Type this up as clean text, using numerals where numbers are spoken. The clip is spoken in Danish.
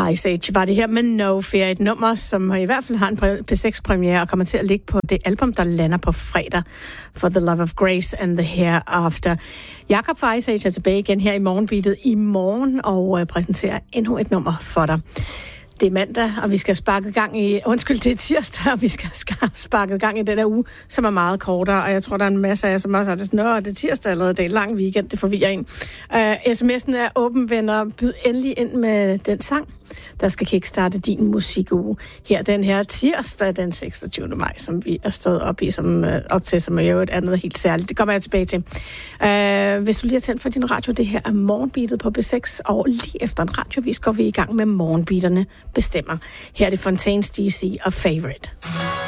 Ice Age var det her med No Fear, et nummer, som i hvert fald har en P6-premiere og kommer til at ligge på det album, der lander på fredag, For the Love of Grace and the Hereafter. Jakob fra Ice Age er tilbage igen her i Morgenbeatet i morgen og præsenterer endnu et nummer for dig. Det er mandag, og vi skal sparke gang i... det er tirsdag, og vi skal sparke gang i den her uge, som er meget kortere, og jeg tror, der er en masse af jer, som også har det sådan, det er tirsdag allerede, det er en lang weekend, det forvirrer en. SMS'en er åben, venner. Byd endelig ind med den sang, der skal kickstarte din musikuge. Her den her tirsdag, den 26. maj, som vi er stået op til, som er jo et andet helt særligt. Det kommer jeg tilbage til. Hvis du lige har tændt for din radio, det her er Morgenbeatet på B6, og lige efter en radiovis går vi i gang med Morgenbeaterne bestemmer. Her er det Fontaines DC og Favorite.